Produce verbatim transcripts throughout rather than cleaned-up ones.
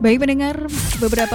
Baik pendengar, beberapa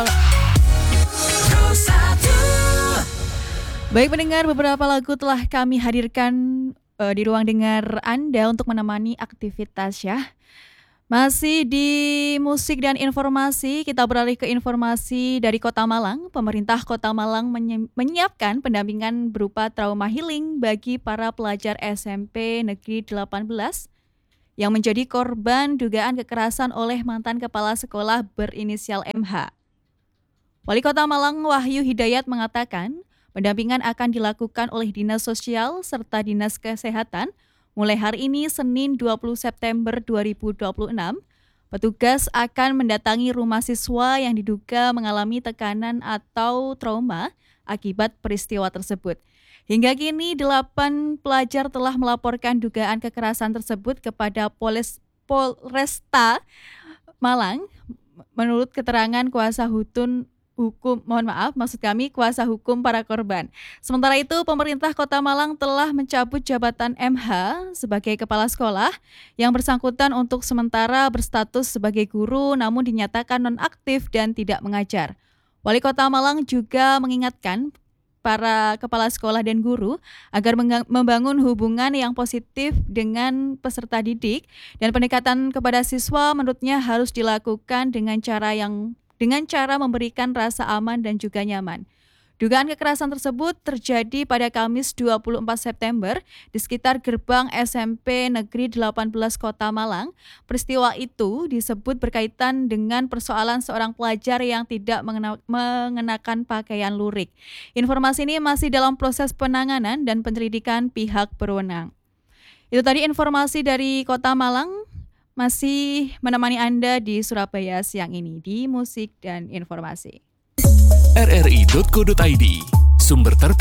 Baik pendengar, beberapa lagu telah kami hadirkan uh, di ruang dengar Anda untuk menemani aktivitas ya. Masih di musik dan informasi, kita beralih ke informasi dari Kota Malang. Pemerintah Kota Malang menyi- menyiapkan pendampingan berupa trauma healing bagi para pelajar S M P Negeri delapan belas yang menjadi korban dugaan kekerasan oleh mantan kepala sekolah berinisial M H. Wali Kota Malang Wahyu Hidayat mengatakan, pendampingan akan dilakukan oleh Dinas Sosial serta Dinas Kesehatan mulai hari ini Senin dua puluh September dua ribu dua puluh enam. Petugas akan mendatangi rumah siswa yang diduga mengalami tekanan atau trauma akibat peristiwa tersebut. Hingga kini delapan pelajar telah melaporkan dugaan kekerasan tersebut kepada Polis Polresta Malang. Menurut keterangan kuasa hukum hukum, mohon maaf, maksud kami kuasa hukum para korban. Sementara itu, pemerintah Kota Malang telah mencabut jabatan M H sebagai kepala sekolah yang bersangkutan untuk sementara berstatus sebagai guru namun dinyatakan nonaktif dan tidak mengajar. Wali Kota Malang juga mengingatkan para kepala sekolah dan guru agar membangun hubungan yang positif dengan peserta didik dan pendekatan kepada siswa menurutnya harus dilakukan dengan cara yang dengan cara memberikan rasa aman dan juga nyaman. Dugaan kekerasan tersebut terjadi pada Kamis dua puluh empat September di sekitar gerbang S M P Negeri delapan belas Kota Malang. Peristiwa itu disebut berkaitan dengan persoalan seorang pelajar yang tidak mengena- mengenakan pakaian lurik. Informasi ini masih dalam proses penanganan dan penyelidikan pihak berwenang. Itu tadi informasi dari Kota Malang. Masih menemani Anda di Surabaya siang ini di musik dan informasi. r r i dot co dot i d, sumber terpercaya.